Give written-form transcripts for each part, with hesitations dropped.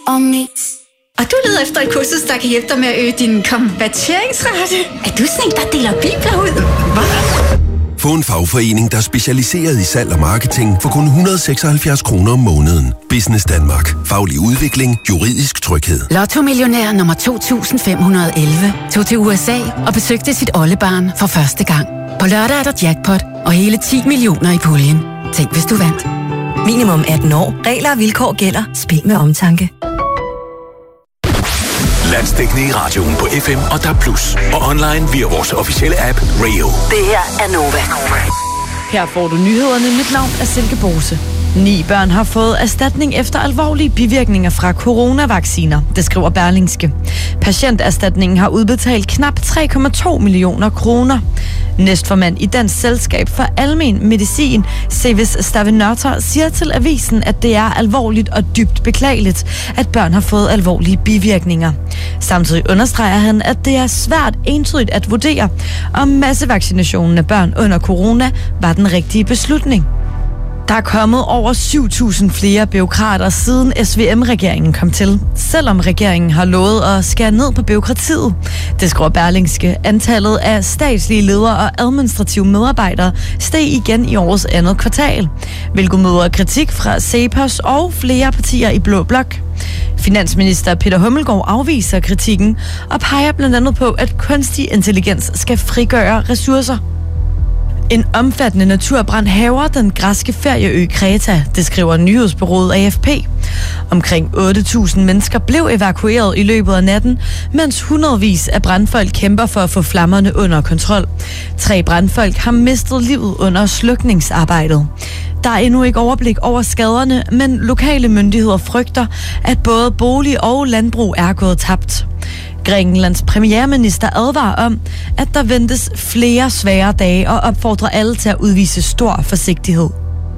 Omni. Og du leder efter et kursus, der kan hjælpe dig med at øge din konverteringsrate. Er du sådan en, der deler bibler ud? Hvad? Få en fagforening, der er specialiseret i salg og marketing for kun 176 kroner om måneden. Business Danmark. Faglig udvikling. Juridisk tryghed. Lotto-millionær nummer 2511 tog til USA og besøgte sit oldebarn for første gang. På lørdag er der jackpot og hele 10 millioner i puljen. Tænk, hvis du vandt. Minimum 18 år. Regler og vilkår gælder. Spil med omtanke. Landsdækkende i radioen på FM og DAB+. Og online via vores officielle app Radio. Det her er Nova. Her får du nyhederne. Mit navn er Silke Bose. 9 børn har fået erstatning efter alvorlige bivirkninger fra coronavacciner, det skriver Berlingske. Patienterstatningen har udbetalt knap 3,2 millioner kroner. Næstformand i Dansk Selskab for Almen Medicin, Sevis Stavenøtter, siger til avisen, at det er alvorligt og dybt beklageligt, at børn har fået alvorlige bivirkninger. Samtidig understreger han, at det er svært entydigt at vurdere, om massevaccination af børn under corona var den rigtige beslutning. Der er kommet over 7.000 flere bureaukrater siden SVM-regeringen kom til, selvom regeringen har lovet at skære ned på bureaukratiet. Det skriver Berlingske. Antallet af statslige ledere og administrative medarbejdere steg igen i årets andet kvartal, hvilket møder kritik fra CEPOS og flere partier i Blå Blok. Finansminister Peter Hummelgaard afviser kritikken og peger blandt andet på, at kunstig intelligens skal frigøre ressourcer. En omfattende naturbrand hærger den græske ferieø Kreta, det skriver nyhedsbureauet AFP. Omkring 8.000 mennesker blev evakueret i løbet af natten, mens hundredvis af brandfolk kæmper for at få flammerne under kontrol. 3 brandfolk har mistet livet under slukningsarbejdet. Der er endnu ikke overblik over skaderne, men lokale myndigheder frygter, at både bolig og landbrug er gået tabt. Grækenlands premierminister advarer om, at der ventes flere svære dage og opfordrer alle til at udvise stor forsigtighed.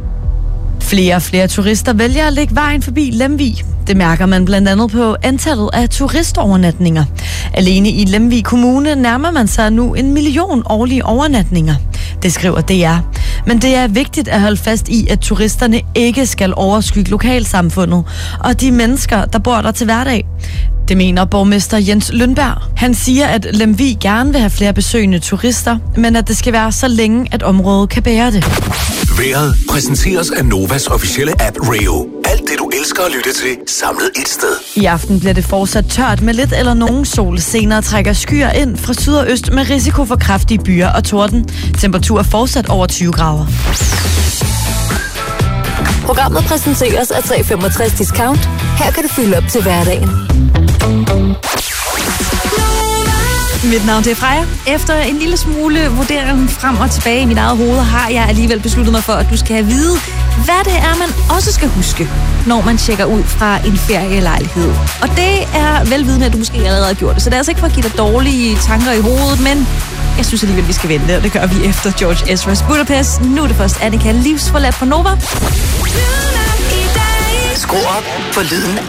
Flere og flere turister vælger at lægge vejen forbi Lemvig. Det mærker man blandt andet på antallet af turistovernatninger. Alene i Lemvig Kommune nærmer man sig nu 1 million årlige overnatninger. Det skriver DR. Men det er vigtigt at holde fast i, at turisterne ikke skal overskygge lokalsamfundet og de mennesker, der bor der til hverdag. Det mener borgmester Jens Lundberg. Han siger, at Lemvig gerne vil have flere besøgende turister, men at det skal være så længe, at området kan bære det. Vejret præsenteres af Novas officielle app Radio. Alt det, du elsker at lytte til, samlet et sted. I aften bliver det fortsat tørt med lidt eller nogen sol. Senere trækker skyer ind fra syd og øst med risiko for kraftige byer og torden. Temperatur er fortsat over 20 grader. Programmet præsenteres af 365 Discount. Her kan du fylde op til hverdagen. Mit navn er Freja. Efter en lille smule vurdering frem og tilbage i mit eget hoved, har jeg alligevel besluttet mig for, at du skal have vide, hvad det er, man også skal huske, når man tjekker ud fra en ferielejlighed. Og det er velvidende, at du måske allerede har gjort det. Så det er altså ikke for at give dig dårlige tanker i hovedet, men jeg synes alligevel, vi skal vente, og det gør vi efter George Ezra's Budapest. Nu er det først Annika Livsforladt på Nova. Skru op for lyden